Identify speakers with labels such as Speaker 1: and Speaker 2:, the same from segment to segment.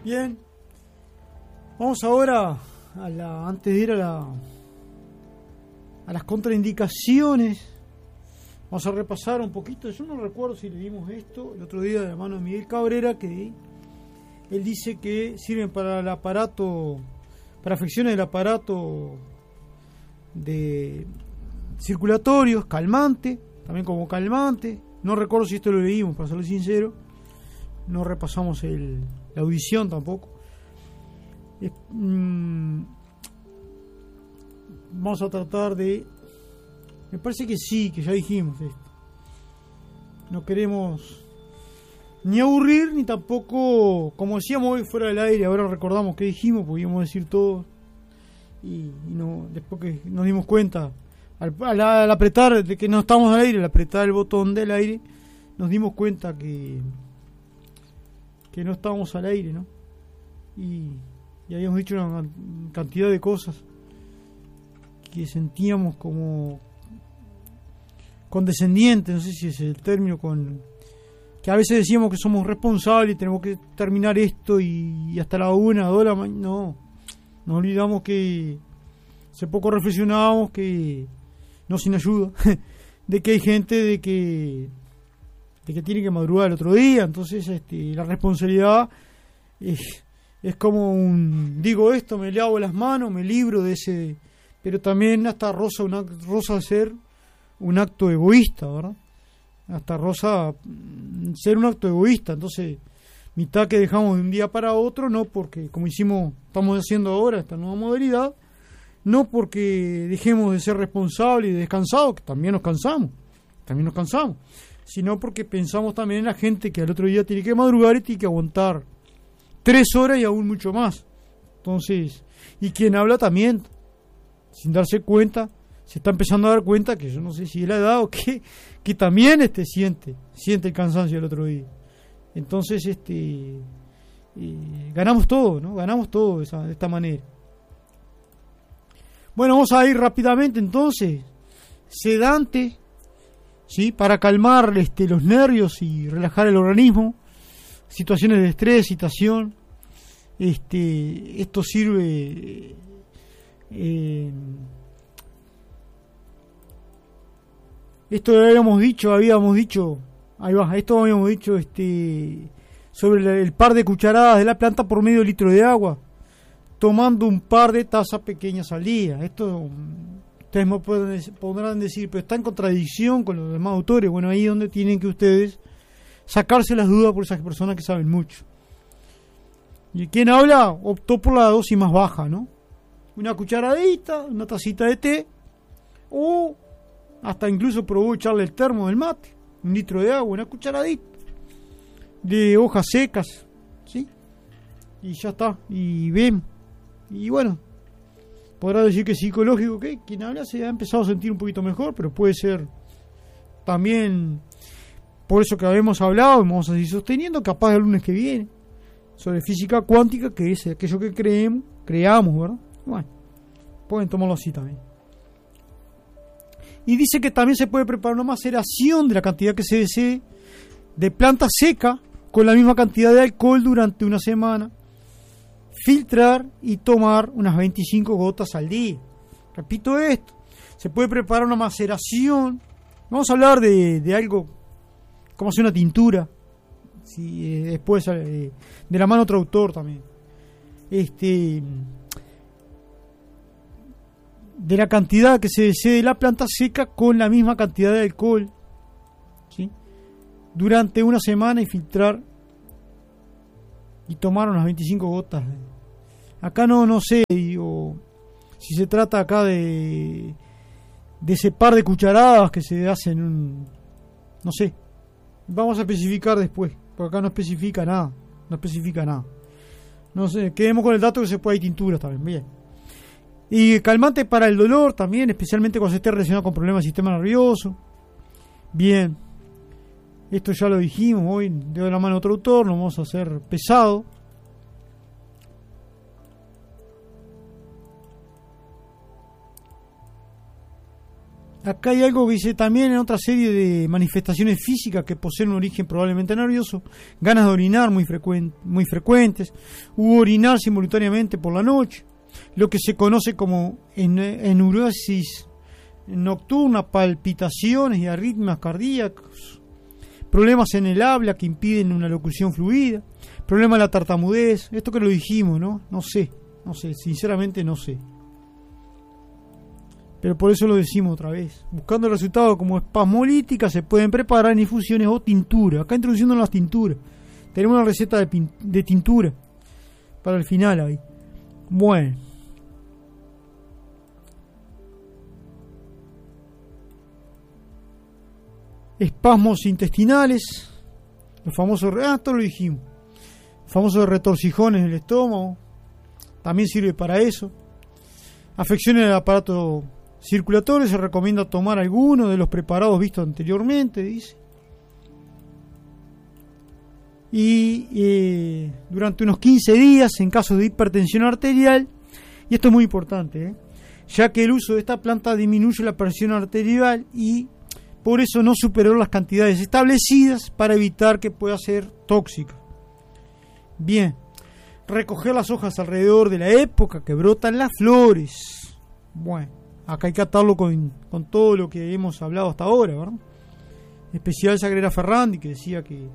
Speaker 1: Bien, vamos ahora antes de ir a las contraindicaciones, vamos a repasar un poquito. Yo no recuerdo si le dimos esto el otro día de la mano de Miguel Cabrera, que él dice que sirven para el aparato, para afecciones del aparato de circulatorio, calmante, también como calmante. No recuerdo si esto lo leímos, para serle sincero. No repasamos la audición tampoco. Vamos a tratar de... Me parece que sí, que ya dijimos esto. No queremos ni aburrir, ni tampoco, como decíamos hoy fuera del aire, ahora recordamos que dijimos, podíamos decir todo. Y no, después que nos dimos cuenta, al apretar, de que no estamos al aire, al apretar el botón del aire, nos dimos cuenta que no estábamos al aire, ¿no? Y habíamos dicho una cantidad de cosas que sentíamos como condescendientes, no sé si es el término, que a veces decíamos que somos responsables y tenemos que terminar esto y hasta la 1, 2 de la mañana. No, nos olvidamos que hace poco reflexionábamos que, no sin ayuda, de que hay gente de que tiene que madrugar el otro día. Entonces la responsabilidad es como digo esto, me lavo las manos, me libro de ese, pero también hasta roza ser un acto egoísta, ¿verdad? Hasta roza ser un acto egoísta. Entonces, mitad que dejamos de un día para otro, no porque, como estamos haciendo ahora esta nueva modalidad, no porque dejemos de ser responsables y descansados, que también nos cansamos, sino porque pensamos también en la gente que al otro día tiene que madrugar y tiene que aguantar 3 horas y aún mucho más. Entonces, y quien habla también, sin darse cuenta, se está empezando a dar cuenta que yo no sé si es la edad o que también siente el cansancio del otro día. Entonces, ganamos todo, ¿no? Ganamos todo de esta manera. Bueno, vamos a ir rápidamente entonces. Sedante, ¿sí? Para calmar los nervios y relajar el organismo. Situaciones de estrés, excitación. Esto sirve esto habíamos dicho, ahí va, esto habíamos dicho sobre el par de cucharadas de la planta por medio litro de agua, tomando un par de tazas pequeñas al día. Esto ustedes me podrán decir, pero está en contradicción con los demás autores. Bueno, ahí es donde tienen que ustedes sacarse las dudas por esas personas que saben mucho. Y quien habla optó por la dosis más baja, ¿no? Una cucharadita, una tacita de té, o hasta incluso probó echarle el termo del mate, 1 litro de agua, una cucharadita de hojas secas, ¿sí? Y ya está, y ven, y bueno, podrá decir que es psicológico, que quien habla se ha empezado a sentir un poquito mejor, pero puede ser también por eso que habíamos hablado y vamos a seguir sosteniendo, capaz el lunes que viene, sobre física cuántica, que es aquello que creamos, ¿verdad? Bueno, pueden tomarlo así también. Y dice que también se puede preparar una maceración de la cantidad que se desee de planta seca con la misma cantidad de alcohol durante una semana. Filtrar y tomar unas 25 gotas al día. Repito esto, se puede preparar una maceración. Vamos a hablar de algo, como hacer una tintura. Sí, después de la mano otro autor también. De la cantidad que se desee de la planta seca con la misma cantidad de alcohol, ¿sí? Durante una semana, y filtrar y tomar unas 25 gotas. Acá no sé, digo, si se trata acá de ese par de cucharadas que se hacen no sé, vamos a especificar después, porque acá no especifica nada. No sé, quedemos con el dato que se puede, hay tinturas también, bien. Y calmante para el dolor también, especialmente cuando se esté relacionado con problemas del sistema nervioso. Bien, esto ya lo dijimos hoy, de la mano de otro autor, no vamos a hacer pesado. acá hay algo que dice también en otra serie de manifestaciones físicas que poseen un origen probablemente nervioso, ganas de orinar muy frecuentes, u orinar simultáneamente por la noche, lo que se conoce como enuresis nocturna, palpitaciones y arritmias cardíacas, problemas en el habla que impiden una locución fluida, problema de la tartamudez, esto que lo dijimos, ¿no? No sé, sinceramente no sé. Pero por eso lo decimos otra vez. Buscando resultados como espasmolítica se pueden preparar en infusiones o tintura. Acá introduciendo las tinturas. Tenemos una receta de tintura para el final ahí. Bueno. Espasmos intestinales. Los famosos... esto lo dijimos. Famosos retorcijones en el estómago. También sirve para eso. Afecciones del aparato circulatorio. Se recomienda tomar alguno de los preparados vistos anteriormente, dice. Y durante unos 15 días en caso de hipertensión arterial. Y esto es muy importante, ya que el uso de esta planta disminuye la presión arterial y por eso no superó las cantidades establecidas para evitar que pueda ser tóxica. Bien, recoger las hojas alrededor de la época que brotan las flores. Bueno, acá hay que atarlo con todo lo que hemos hablado hasta ahora, ¿verdad? En especial Sagrera Ferrandi, que decía que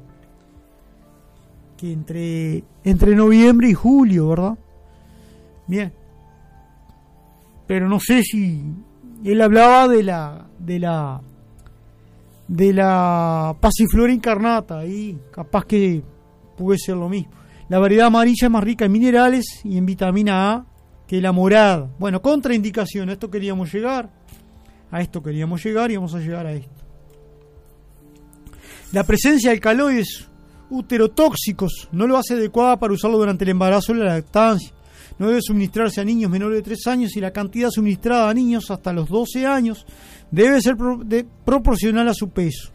Speaker 1: entre noviembre y julio, ¿verdad? Bien. Pero no sé si él hablaba de la pasiflora incarnata, y capaz que puede ser lo mismo. La variedad amarilla es más rica en minerales y en vitamina A que la morada. Bueno, contraindicación, a esto queríamos llegar y vamos a llegar a esto. La presencia de alcaloides uterotóxicos no lo hace adecuada para usarlo durante el embarazo y la lactancia. No debe suministrarse a niños menores de 3 años y la cantidad suministrada a niños hasta los 12 años debe ser proporcional a su peso.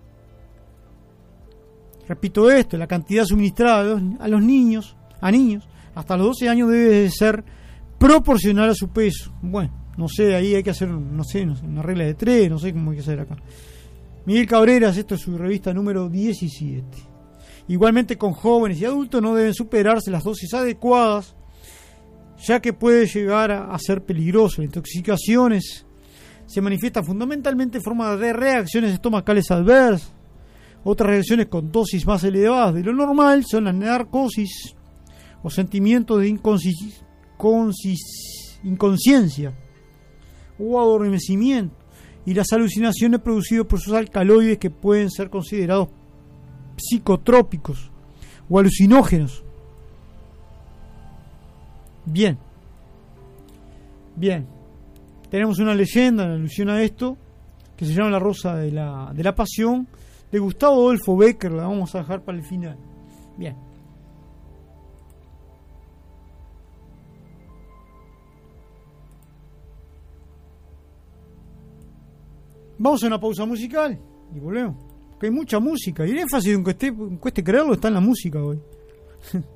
Speaker 1: Repito esto, la cantidad suministrada a niños hasta los 12 años debe ser proporcional a su peso. Bueno, no sé, ahí hay que hacer, no sé, una regla de 3, no sé cómo hay que hacer acá. Miguel Cabreras, esto es su revista número 17. Igualmente con jóvenes y adultos no deben superarse las dosis adecuadas, ya que puede llegar a ser peligroso. Las intoxicaciones se manifiestan fundamentalmente en forma de reacciones estomacales adversas. Otras reacciones con dosis más elevadas de lo normal son la narcosis o sentimientos de inconsciencia o adormecimiento, y las alucinaciones producidas por sus alcaloides que pueden ser considerados psicotrópicos o alucinógenos. Bien. Tenemos una leyenda en alusión a esto que se llama La Rosa de la Pasión, de Gustavo Adolfo Bécquer. La vamos a dejar para el final. Bien. Vamos a una pausa musical y volvemos. Porque hay mucha música y el énfasis, aunque cueste creerlo, está en la música hoy.